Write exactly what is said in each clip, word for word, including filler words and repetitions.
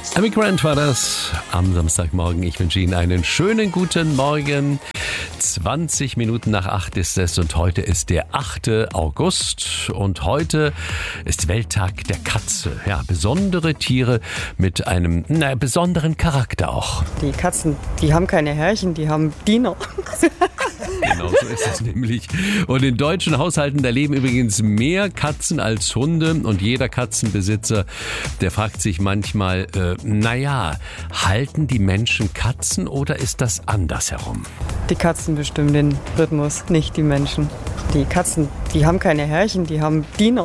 Amy Grant war das am Samstagmorgen. Ich wünsche Ihnen einen schönen guten Morgen. zwanzig Minuten nach acht ist es und heute ist der achte August und heute ist Welttag der Katze. Ja, besondere Tiere mit einem na, besonderen Charakter auch. Die Katzen, die haben keine Herrchen, die haben Diener. Genau so ist es nämlich. Und in deutschen Haushalten, da leben übrigens mehr Katzen als Hunde. Und jeder Katzenbesitzer, der fragt sich manchmal, äh, naja, halten die Menschen Katzen oder ist das andersherum? Die Katzen bestimmen den Rhythmus, nicht die Menschen. Die Katzen, die haben keine Herrchen, die haben Diener.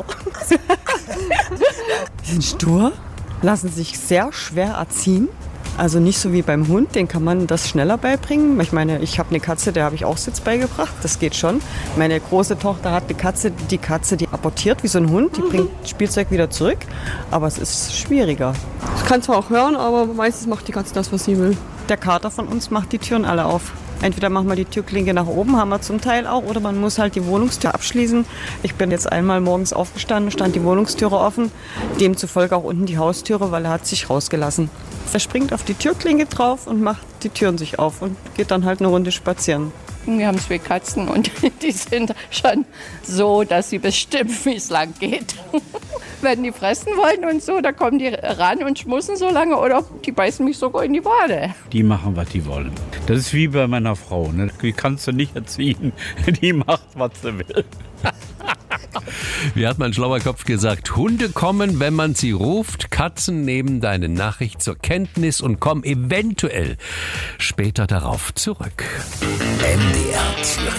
Die sind stur, lassen sich sehr schwer erziehen. Also nicht so wie beim Hund, den kann man das schneller beibringen. Ich meine, ich habe eine Katze, der habe ich auch Sitz beigebracht, das geht schon. Meine große Tochter hat eine Katze, die Katze, die apportiert wie so ein Hund, die bringt Spielzeug wieder zurück, aber es ist schwieriger. Ich kann zwar auch hören, aber meistens macht die Katze das, was sie will. Der Kater von uns macht die Türen alle auf. Entweder machen wir die Türklinke nach oben, haben wir zum Teil auch, oder man muss halt die Wohnungstür abschließen. Ich bin jetzt einmal morgens aufgestanden, stand die Wohnungstüre offen, demzufolge auch unten die Haustüre, weil er hat sich rausgelassen. Er springt auf die Türklinke drauf und macht die Türen sich auf und geht dann halt eine Runde spazieren. Wir haben zwei Katzen und die sind schon so, dass sie bestimmen, wie es lang geht. Wenn die fressen wollen und so, da kommen die ran und schmussen so lange oder die beißen mich sogar in die Wade. Die machen, was die wollen. Das ist wie bei meiner Frau. Ne? Die kannst du nicht erziehen. Die macht, was sie will. Wie hat mein schlauer Kopf gesagt, Hunde kommen, wenn man sie ruft, Katzen nehmen deine Nachricht zur Kenntnis und kommen eventuell später darauf zurück. M D R